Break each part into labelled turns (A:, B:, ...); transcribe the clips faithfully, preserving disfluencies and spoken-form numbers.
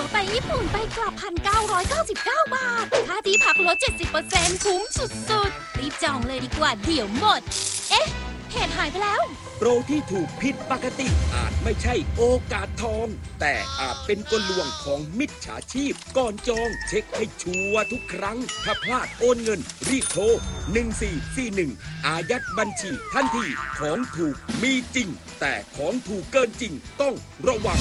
A: ไปญี่ปุ่นไปกลับ หนึ่งพันเก้าร้อยเก้าสิบเก้า บาทค่าที่พักลด เจ็ดสิบเปอร์เซ็นต์ คุ้มสุดๆรีบจองเลยดีกว่าเดี๋ยวหมดเอ๊ะเพจหายไปแล้ว
B: โปรที่ถูกผิดปกติอาจไม่ใช่โอกาสทองแต่อาจเป็นกลลวงของมิจฉาชีพก่อนจองเช็คให้ชัวร์ทุกครั้งถ้าพลาดโอนเงินรีบโทรหนึ่งสี่สี่หนึ่งอายัดบัญชีทันทีของถูกมีจริงแต่ของถูกเกินจริงต้องระวัง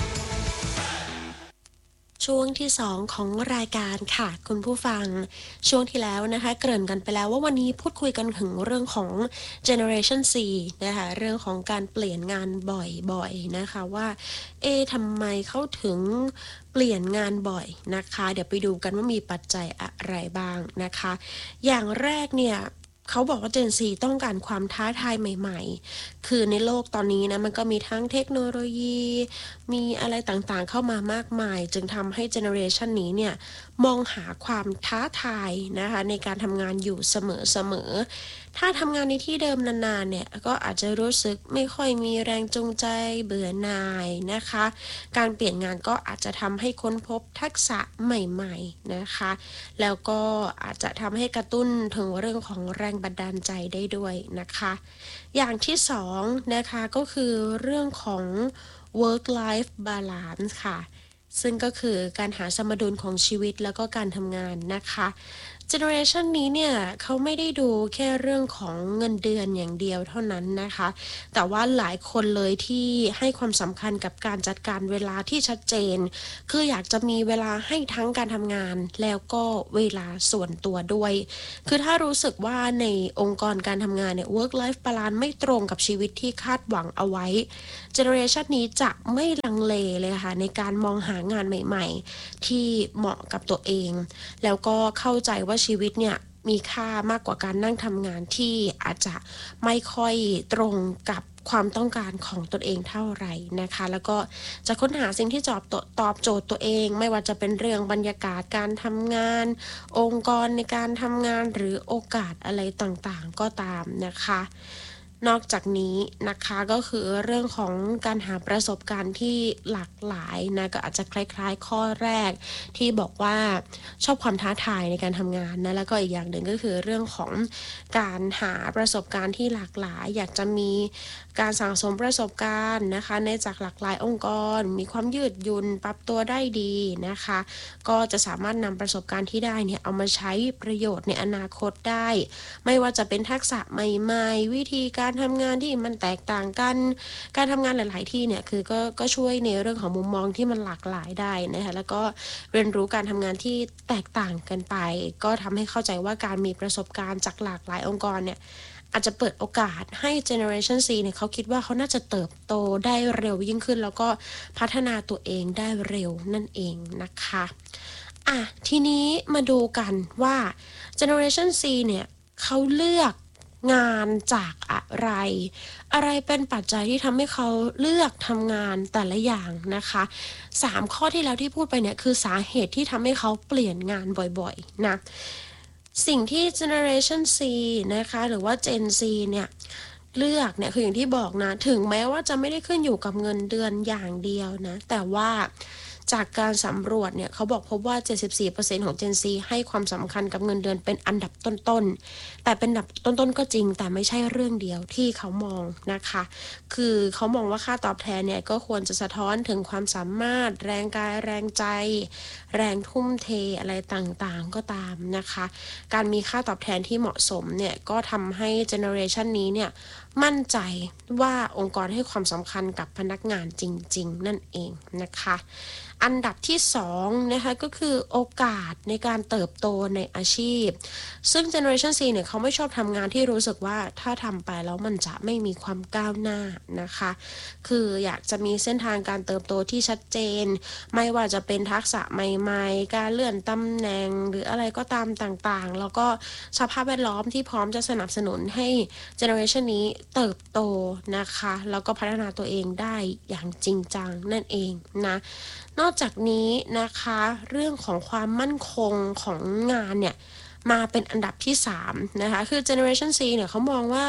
C: ช่วงที่สองของรายการค่ะคุณผู้ฟังช่วงที่แล้วนะคะเกริ่นกันไปแล้วว่าวันนี้พูดคุยกันถึงเรื่องของ Generation C นะคะเรื่องของการเปลี่ยนงานบ่อยๆนะคะว่าเอ๊ะทำไมเขาถึงเปลี่ยนงานบ่อยนะคะเดี๋ยวไปดูกันว่ามีปัจจัยอะไรบ้างนะคะอย่างแรกเนี่ยเขาบอกว่า Gen Z ต้องการความท้าทายใหม่ๆคือในโลกตอนนี้นะมันก็มีทั้งเทคโนโลยีมีอะไรต่างๆเข้ามามากมายจึงทำให้เจเนอเรชันนี้เนี่ยมองหาความท้าทายนะคะในการทำงานอยู่เสมอๆถ้าทำงานในที่เดิมนานๆเนี่ยก็อาจจะรู้สึกไม่ค่อยมีแรงจูงใจเบื่อหน่ายนะคะการเปลี่ยนงานก็อาจจะทำให้ค้นพบทักษะใหม่ๆนะคะแล้วก็อาจจะทำให้กระตุ้นถึงเรื่องของแรงบันดาลใจได้ด้วยนะคะอย่างที่สองนะคะก็คือเรื่องของ work life balance ค่ะซึ่งก็คือการหาสมดุลของชีวิตแล้วก็การทำงานนะคะเจเนอเรชันนี้เนี่ยเขาไม่ได้ดูแค่เรื่องของเงินเดือนอย่างเดียวเท่านั้นนะคะแต่ว่าหลายคนเลยที่ให้ความสำคัญกับการจัดการเวลาที่ชัดเจนคืออยากจะมีเวลาให้ทั้งการทำงานแล้วก็เวลาส่วนตัวด้วยคือถ้ารู้สึกว่าในองค์กรการทำงานเนี่ย work life balance ไม่ตรงกับชีวิตที่คาดหวังเอาไว้เจเนอเรชันนี้จะไม่ลังเลเลยค่ะในการมองหางานใหม่ๆที่เหมาะกับตัวเองแล้วก็เข้าใจว่าชีวิตเนี่ยมีค่ามากกว่าการนั่งทำงานที่อาจจะไม่ค่อยตรงกับความต้องการของตนเองเท่าไหร่นะคะแล้วก็จะค้นหาสิ่งที่ตอบตอบโจทย์ตัวเองไม่ว่าจะเป็นเรื่องบรรยากาศการทำงานองค์กรในการทำงานหรือโอกาสอะไรต่างๆก็ตามนะคะนอกจากนี้นะคะก็คือเรื่องของการหาประสบการณ์ที่หลากหลายนะก็อาจจะคล้ายๆข้อแรกที่บอกว่าชอบความท้าทายในการทำงานนะแล้วก็อีกอย่างหนึ่งก็คือเรื่องของการหาประสบการณ์ที่หลากหลายอยากจะมีการสั่งสมประสบการณ์นะคะในจากหลากหลายองค์กรมีความยืดหยุ่นปรับตัวได้ดีนะคะก็จะสามารถนำประสบการณ์ที่ได้เนี่ยเอามาใช้ประโยชน์ในอนาคตได้ไม่ว่าจะเป็นทักษะใหม่ๆวิธีการทำงานที่มันแตกต่างกันการทำงานหลายๆที่เนี่ยคือก็ก็ช่วยในเรื่องของมุมมองที่มันหลากหลายได้นะคะแล้วก็เรียนรู้การทำงานที่แตกต่างกันไปก็ทำให้เข้าใจว่าการมีประสบการณ์จากหลากหลายองค์กรเนี่ยอาจจะเปิดโอกาสให้ Generation C เนี่ยเขาคิดว่าเขาน่าจะเติบโตได้เร็วยิ่งขึ้นแล้วก็พัฒนาตัวเองได้เร็วนั่นเองนะคะอ่ะทีนี้มาดูกันว่า Generation C เนี่ยเขาเลือกงานจากอะไรอะไรเป็นปัจจัยที่ทำให้เขาเลือกทำงานแต่ละอย่างนะคะสามข้อที่แล้วที่พูดไปเนี่ยคือสาเหตุที่ทำให้เขาเปลี่ยนงานบ่อยๆนะสิ่งที่ Generation C นะคะหรือว่า Gen Z เนี่ยเลือกเนี่ยคืออย่างที่บอกนะถึงแม้ว่าจะไม่ได้ขึ้นอยู่กับเงินเดือนอย่างเดียวนะแต่ว่าจากการสำรวจเนี่ยเขาบอกพบว่า เจ็ดสิบสี่เปอร์เซ็นต์ ของ Gen Z ให้ความสำคัญกับเงินเดือนเป็นอันดับต้นๆแต่เป็นอันดับต้นๆก็จริงแต่ไม่ใช่เรื่องเดียวที่เขามองนะคะคือเขามองว่าค่าตอบแทนเนี่ยก็ควรจะสะท้อนถึงความสามารถแรงกายแรงใจแรงทุ่มเทอะไรต่างๆก็ตามนะคะการมีค่าตอบแทนที่เหมาะสมเนี่ยก็ทำให้ Generation นี้เนี่ยมั่นใจว่าองค์กรให้ความสำคัญกับพนักงานจริงๆนั่นเองนะคะอันดับที่สองนะคะก็คือโอกาสในการเติบโตในอาชีพซึ่ง Generation C เนี่ยเขาไม่ชอบทำงานที่รู้สึกว่าถ้าทำไปแล้วมันจะไม่มีความก้าวหน้านะคะคืออยากจะมีเส้นทางการเติบโตที่ชัดเจนไม่ว่าจะเป็นทักษะใหม่ๆการเลื่อนตำแหน่งหรืออะไรก็ตามต่างๆแล้วก็สภาพแวดล้อมที่พร้อมจะสนับสนุนให้ Generation นี้เติบโตนะคะแล้วก็พัฒนาตัวเองได้อย่างจริงจังนั่นเองนะนอกจากนี้นะคะเรื่องของความมั่นคงของงานเนี่ยมาเป็นอันดับที่สามนะคะคือ Generation C เนี่ยเขามองว่า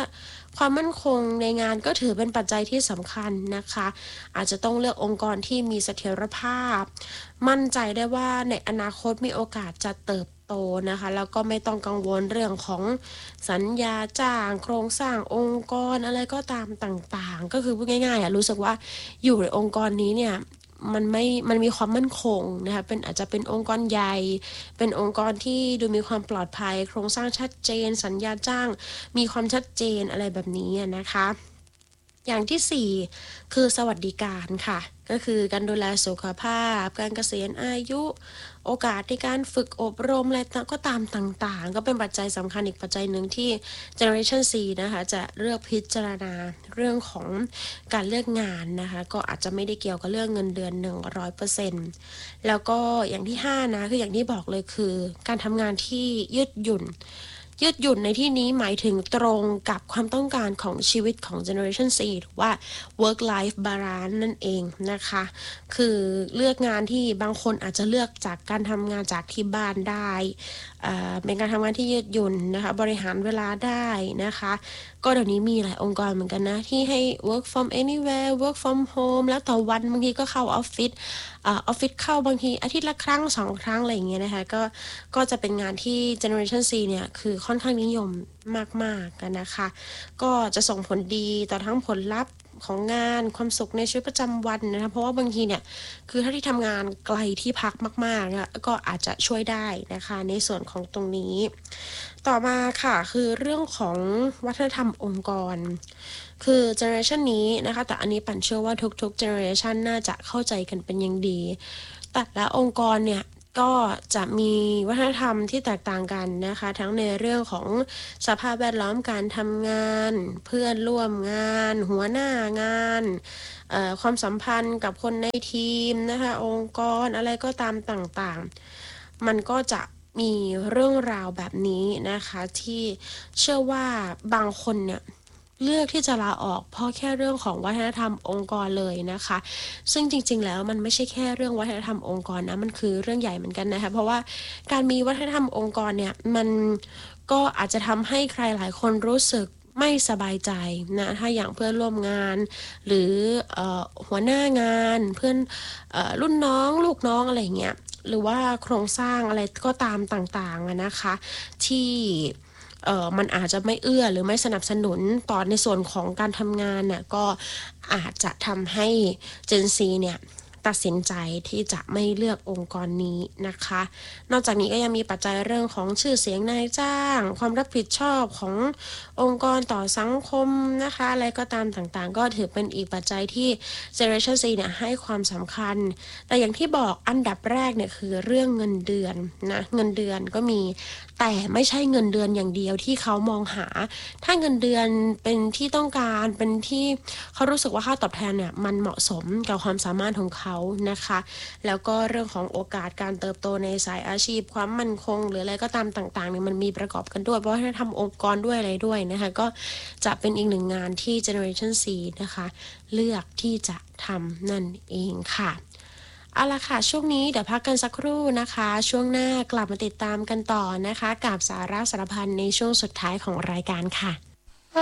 C: ความมั่นคงในงานก็ถือเป็นปัจจัยที่สำคัญนะคะอาจจะต้องเลือกองค์กรที่มีเสถียรภาพมั่นใจได้ว่าในอนาคตมีโอกาสจะเติบโตนะคะแล้วก็ไม่ต้องกังวลเรื่องของสัญญาจ้างโครงสร้างองค์กรอะไรก็ตามต่างๆก็คือพูดง่ายๆอ่ะรู้สึกว่าอยู่ในองค์กรนี้เนี่ยมันไม่มันมีความมั่นคงนะคะเป็นอาจจะเป็นองค์กรใหญ่เป็นองค์กรที่ดูมีความปลอดภัยโครงสร้างชัดเจนสัญญาจ้างมีความชัดเจนอะไรแบบนี้นะคะอย่างที่สี่คือสวัสดิการค่ะก็คือการดูแลสุขภาพการเกษียณอายุโอกาสในการฝึกอบรมอะไรก็ตามต่างๆก็เป็นปัจจัยสำคัญอีกปัจจัยหนึ่งที่ Generation ซี นะคะจะเลือกพิจารณาเรื่องของการเลือกงานนะคะก็อาจจะไม่ได้เกี่ยวกับเรื่องเงินเดือน หนึ่งร้อยเปอร์เซ็นต์ แล้วก็อย่างที่ห้านะคืออย่างที่บอกเลยคือการทำงานที่ยืดหยุ่นยืดหยุ่นในที่นี้หมายถึงตรงกับความต้องการของชีวิตของ Generation ซี หรือว่า work life balance นั่นเองนะคะคือเลือกงานที่บางคนอาจจะเลือกจากการทำงานจากที่บ้านได้เป็นการทำงานที่ยืดหยุ่นนะคะบริหารเวลาได้นะคะก็เดี๋ยวนี้มีหลายองค์กรเหมือนกันนะที่ให้ work from anywhere work from home แล้วต่อวันบางทีก็เข้าออฟฟิศออฟฟิศเข้าบางทีอาทิตย์ละครั้งสองครั้งอะไรอย่างเงี้ยนะคะก็ก็จะเป็นงานที่ Generation ซี เนี่ยคือค่อนข้างนิยมมากๆกันนะคะก็จะส่งผลดีต่อทั้งผลลัพธ์ของงานความสุขในชีวิตประจำวันนะคะเพราะว่าบางทีเนี่ยคือถ้าที่ทำงานไกลที่พักมากๆนะก็อาจจะช่วยได้นะคะในส่วนของตรงนี้ต่อมาค่ะคือเรื่องของวัฒนธรรมองค์กรคือเจเนอเรชันนี้นะคะแต่อันนี้ปั่นเชื่อว่าทุกๆเจเนอเรชันน่าจะเข้าใจกันเป็นอย่างดีแต่ละองค์กรเนี่ยก็จะมีวัฒนธรรมที่แตกต่างกันนะคะทั้งในเรื่องของสภาพแวดล้อมการทำงานเพื่อนร่วมงานหัวหน้างานความสัมพันธ์กับคนในทีมนะคะองค์กรอะไรก็ตามต่างๆมันก็จะมีเรื่องราวแบบนี้นะคะที่เชื่อว่าบางคนเนี่ยเลือกที่จะลาออกเพราะแค่เรื่องของวัฒนธรรมองค์กรเลยนะคะซึ่งจริงๆแล้วมันไม่ใช่แค่เรื่องวัฒนธรรมองค์กรนะมันคือเรื่องใหญ่เหมือนกันนะคะเพราะว่าการมีวัฒนธรรมองค์กรเนี่ยมันก็อาจจะทำให้ใครหลายคนรู้สึกไม่สบายใจนะถ้าอย่างเพื่อนร่วมงานหรือเอ่อหัวหน้างานเพื่อนเอ่อรุ่นน้องลูกน้องอะไรเงี้ยหรือว่าโครงสร้างอะไรก็ตามต่างๆนะคะที่เอ่อมันอาจจะไม่เอื้อหรือไม่สนับสนุนต่อในส่วนของการทำงานเนี่ยก็อาจจะทำให้ Gen ซี เนี่ยตัดสินใจที่จะไม่เลือกองค์กรนี้นะคะนอกจากนี้ก็ยังมีปัจจัยเรื่องของชื่อเสียงนายจ้างความรับผิดชอบขององค์กรต่อสังคมนะคะอะไรก็ตามต่างๆก็ถือเป็นอีกปัจจัยที่ Generation ซี เนี่ยให้ความสำคัญแต่อย่างที่บอกอันดับแรกเนี่ยคือเรื่องเงินเดือนนะเงินเดือนก็มีแต่ไม่ใช่เงินเดือนอย่างเดียวที่เขามองหาถ้าเงินเดือนเป็นที่ต้องการเป็นที่เขารู้สึกว่าค่าตอบแทนเนี่ยมันเหมาะสมกับความสามารถของเขานะคะแล้วก็เรื่องของโอกาสการเติบโตในสายอาชีพความมั่นคงหรืออะไรก็ตามต่างๆเนี่ยมันมีประกอบกันด้วยเพราะถ้าทำองค์กรด้วยอะไรด้วยนะคะก็จะเป็นอีกหนึ่งงานที่ Generation ซี นะคะเลือกที่จะทำนั่นเองค่ะเอาล่ะค่ะช่วงนี้เดี๋ยวพักกันสักครู่นะคะช่วงหน้ากลับมาติดตามกันต่อนะคะกับสาระสารพันในช่วงสุดท้ายของรายการค่ะ